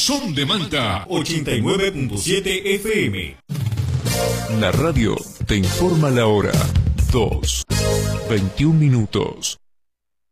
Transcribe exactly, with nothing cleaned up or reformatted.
Son de Manta ochenta y nueve punto siete F M. La radio te informa la hora. dos, veintiún minutos.